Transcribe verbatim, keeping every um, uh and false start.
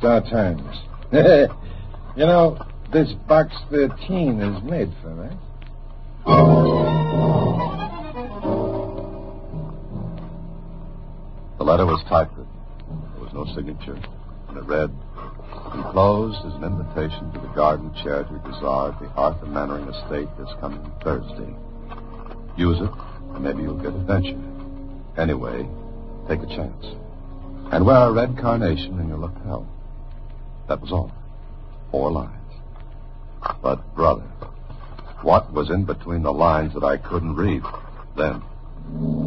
our times. You know, this box thirteen is made for that. The letter was typewritten. There was no signature. And it read, "Enclosed is an invitation to the Garden Charity Bazaar at the Arthur Mannering Estate this coming Thursday. Use it, and maybe you'll get adventure. Anyway, take a chance. And wear a red carnation in your lapel." That was all. Four lines. But, brother, what was in between the lines that I couldn't read then?